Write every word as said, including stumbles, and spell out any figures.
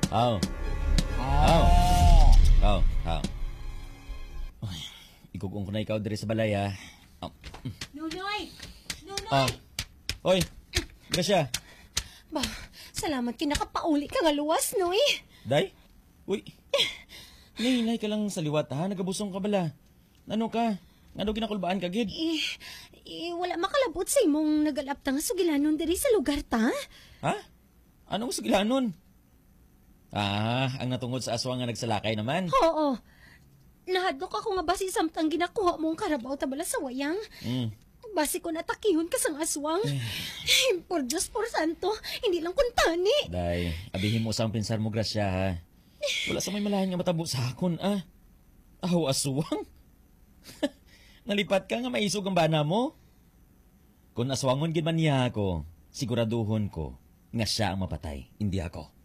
Aw. Aw. Ah. Aw. Aw. Ay, igugong ko na ikaw diri sa balay, ha. Aw. Nunoy! Nunoy! Ah. Oy, Gracia. Ba, salamat kinakapauli ka nga luwas, Noy. Day? Uy. Nahinay ka lang sa liwat, ha? Nagabusong ka bala. Ano ka? Ano ginakulbaan ka, gid? Eh, eh, wala makalabot sa imong nagalaptang sugilanon diri sa lugar ta. Ha? Anong sugilanon? Ah, ang natungod sa aswang nga nagsalakay naman. Oo. Nahadlok ako nga basi samtang ginakuha mong karabaw tabala sa wayang. Mm. Basi ko natakihon ka sang aswang. Eh. Por Diyos, por santo, hindi lang kuntani. Day, abihin mo sa pinsar mo, Gracia, ha? Wala sa may malahan nga matabo sa akon, ah. Aho, aswang? Nalipat ka nga maisog ang bana mo? Kung aswangon gid man niya ako, siguraduhon ko nga siya ang mapatay, hindi ako.